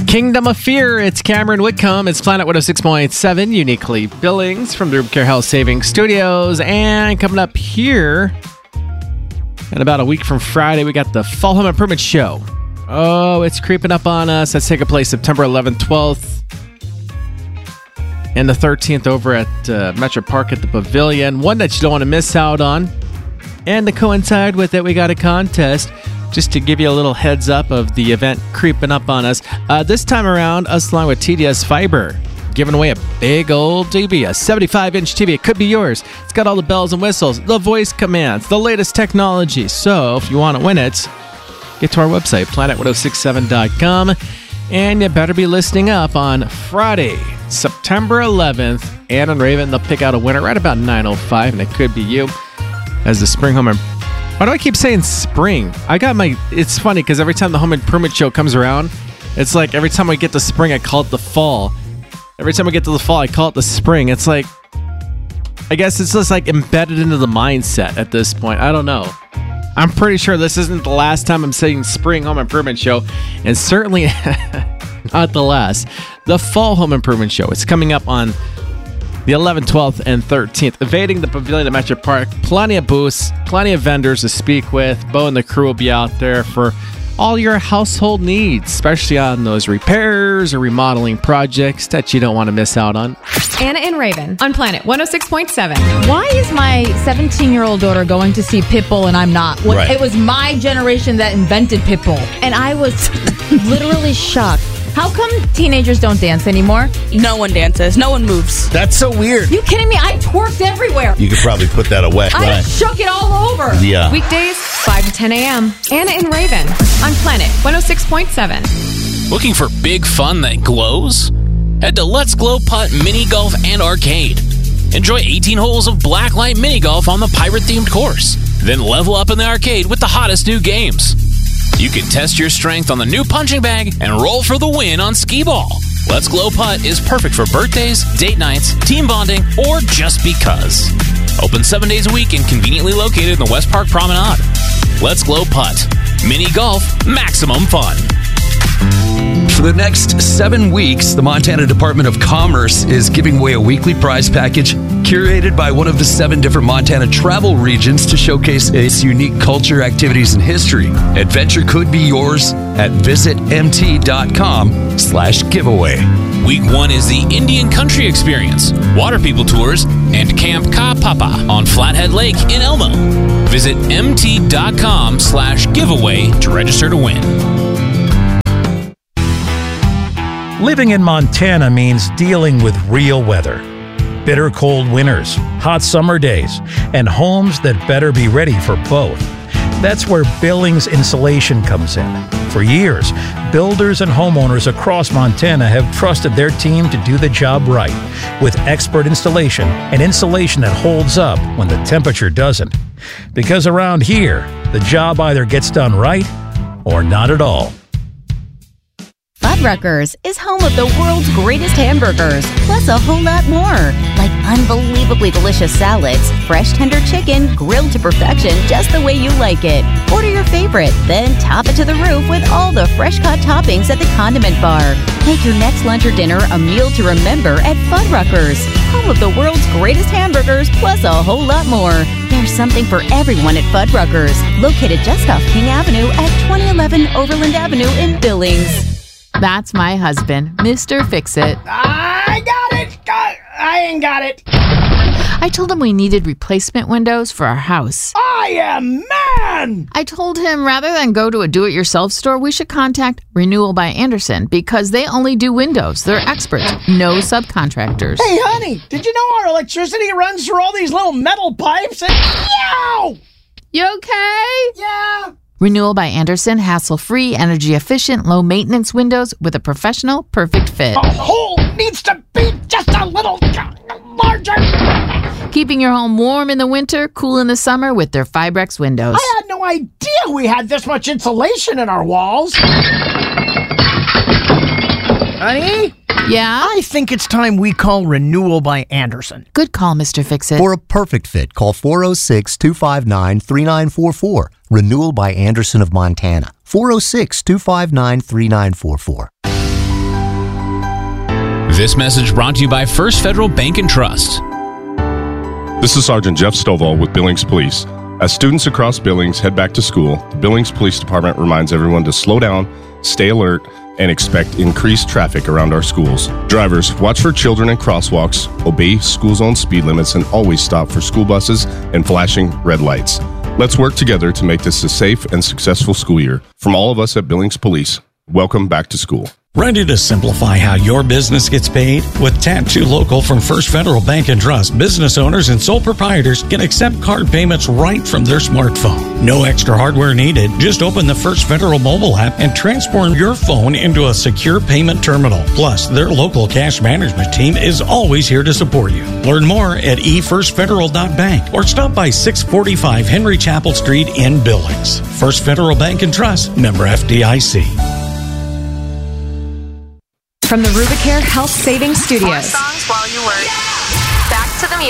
Kingdom of Fear. It's Cameron Whitcomb. It's Planet 106.7, uniquely Billings from the Rube Care Health Savings Studios. And coming up here in about a week from Friday, we got the Fall Home Improvement Show. Oh, it's creeping up on us. That's taking place September 11th, 12th, and the 13th over at Metro Park at the Pavilion. One that you don't want to miss out on. And to coincide with it, we got a contest just to give you a little heads up of the event creeping up on us. This time around, us along with TDS Fiber, giving away a big old TV, a 75-inch TV. It could be yours. It's got all the bells and whistles, the voice commands, the latest technology. So if you want to win it, get to our website, planet1067.com, and you better be listening up on Friday, September 11th. Ann and Raven, they'll pick out a winner right about 9:05, and it could be you as the Spring Home Improvement. Why do I keep saying spring? It's funny because every time the Home Improvement Show comes around, it's like every time I get to spring, I call it the fall. Every time I get to the fall, I call it the spring. It's like, I guess it's just like embedded into the mindset at this point. I don't know. I'm pretty sure this isn't the last time I'm saying Spring Home Improvement Show, and certainly not the last. The Fall Home Improvement Show. It's coming up on the 11th, 12th, and 13th. Evading the Pavilion at Metro Park. Plenty of booths, plenty of vendors to speak with. Bo and the crew will be out there for all your household needs, especially on those repairs or remodeling projects that you don't want to miss out on. Anna and Raven on Planet 106.7. Why is my 17-year-old daughter going to see Pitbull and I'm not? Right. It was my generation that invented Pitbull. And I was literally shocked. How come teenagers don't dance anymore? No one dances. No one moves. That's so weird. You kidding me? I twerked everywhere. You could probably put that away. I shook it all over. Yeah. Weekdays, 5 to 10 a.m. Anna and Raven on Planet 106.7. Looking for big fun that glows? Head to Let's Glow Putt Mini Golf and Arcade. Enjoy 18 holes of blacklight mini golf on the pirate-themed course. Then level up in the arcade with the hottest new games. You can test your strength on the new punching bag and roll for the win on skee ball. Let's Glow Putt is perfect for birthdays, date nights, team bonding, or just because. Open 7 days a week and conveniently located in the West Park Promenade. Let's Glow Putt. Mini golf, maximum fun. For the next 7 weeks, the Montana Department of Commerce is giving away a weekly prize package curated by one of the 7 different Montana travel regions to showcase its unique culture, activities, and history. Adventure could be yours at visitmt.com/giveaway. Week 1 is the Indian Country Experience, Water People Tours, and Camp Ka Papa on Flathead Lake in Elmo. Visit mt.com/giveaway to register to win. Living in Montana means dealing with real weather. Bitter cold winters, hot summer days, and homes that better be ready for both. That's where Billings Insulation comes in. For years, builders and homeowners across Montana have trusted their team to do the job right, with expert installation and insulation that holds up when the temperature doesn't. Because around here, the job either gets done right or not at all. Fuddruckers is home of the world's greatest hamburgers, plus a whole lot more, like unbelievably delicious salads, fresh tender chicken, grilled to perfection just the way you like it. Order your favorite, then top it to the roof with all the fresh-cut toppings at the condiment bar. Make your next lunch or dinner a meal to remember at Fuddruckers, home of the world's greatest hamburgers, plus a whole lot more. There's something for everyone at Fuddruckers, located just off King Avenue at 2011 Overland Avenue in Billings. That's my husband, Mr. Fix-It. I got it! I ain't got it! I told him we needed replacement windows for our house. I am man! I told him rather than go to a do-it-yourself store, we should contact Renewal by Andersen because they only do windows. They're experts, no subcontractors. Hey, honey, did you know our electricity runs through all these little metal pipes? And yow! You okay? Yeah! Renewal by Andersen, hassle-free, energy-efficient, low-maintenance windows with a professional, perfect fit. The hole needs to be just a little larger. Keeping your home warm in the winter, cool in the summer with their Fibrex windows. I had no idea we had this much insulation in our walls. Honey? Yeah? I think it's time we call Renewal by Andersen. Good call, Mr. Fix-It. For a perfect fit, call 406-259-3944. Renewal by Andersen of Montana. 406-259-3944. This message brought to you by First Federal Bank and Trust. This is Sergeant Jeff Stovall with Billings Police. As students across Billings head back to school, the Billings Police Department reminds everyone to slow down, stay alert, and expect increased traffic around our schools. Drivers, watch for children in crosswalks, obey school zone speed limits, and always stop for school buses and flashing red lights. Let's work together to make this a safe and successful school year. From all of us at Billings Police, welcome back to school. Ready to simplify how your business gets paid? With Tattoo Local from First Federal Bank and Trust, business owners and sole proprietors can accept card payments right from their smartphone. No extra hardware needed. Just open the First Federal mobile app and transform your phone into a secure payment terminal. Plus, their local cash management team is always here to support you. Learn more at efirstfederal.bank or stop by 645 Henry Chapel Street in Billings. First Federal Bank and Trust, member FDIC. From the Rubicare Health Savings Studios. Songs while you work. Back to the music.